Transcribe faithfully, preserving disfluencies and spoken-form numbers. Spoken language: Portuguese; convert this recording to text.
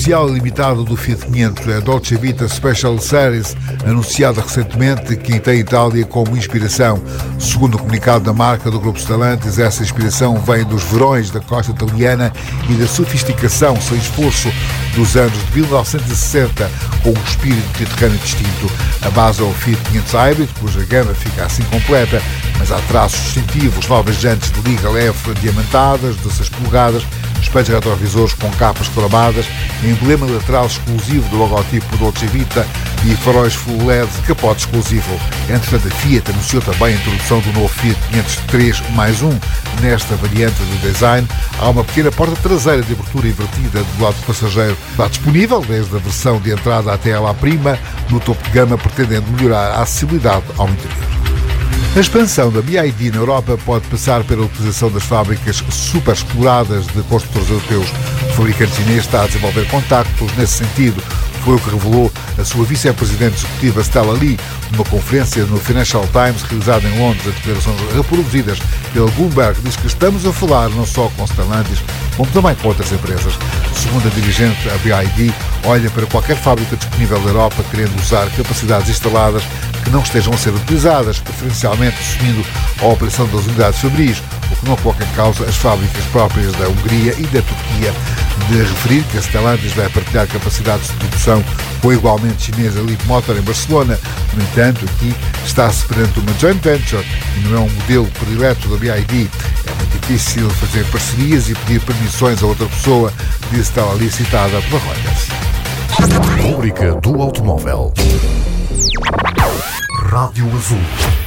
especial e limitado do Fiat quinhentos, a Dolce Vita Special Series, anunciada recentemente, que tem a Itália como inspiração. Segundo o comunicado da marca do Grupo Stellantis, essa inspiração vem dos verões da costa italiana e da sofisticação sem esforço dos anos de mil novecentos e sessenta, com um espírito mediterrâneo distinto. A base é o Fiat quinhentos Hybrid, cuja gama fica assim completa, mas há traços distintivos, novas jantes de liga leve diamantadas, dezasseis polegadas, espelhos retrovisores com capas cromadas, emblema lateral exclusivo do logotipo Dolce Vita e faróis full L E D de capote exclusivo. Entretanto, a Fiat anunciou também a introdução do novo Fiat quinhentos três mais um. Nesta variante de design, há uma pequena porta traseira de abertura invertida do lado do passageiro. Está disponível desde a versão de entrada até a La Prima, no topo de gama, pretendendo melhorar a acessibilidade ao interior. A expansão da B Y D na Europa pode passar pela utilização das fábricas super exploradas de construtores europeus. O fabricante chinês está a desenvolver contactos nesse sentido. Foi o que revelou a sua vice-presidente executiva Stella Li numa conferência no Financial Times realizada em Londres. As declarações reproduzidas pelo Bloomberg diz que estamos a falar não só com Stellantis, como também com outras empresas. Segundo a dirigente, a B Y D olha para qualquer fábrica disponível na Europa querendo usar capacidades instaladas que não estejam a ser utilizadas, preferencialmente assumindo a operação das unidades fabris, o que não coloca em causa as fábricas próprias da Hungria e da Turquia. De referir que a Stellantis vai partilhar capacidades de produção com a igualmente chinesa Leapmotor em Barcelona. No entanto, aqui está-se perante uma joint venture e não é um modelo predileto da B Y D. É muito difícil fazer parcerias e pedir permissões a outra pessoa, disse Stella Li, citada pela Reuters. Rubrica do automóvel. Rádio Azul.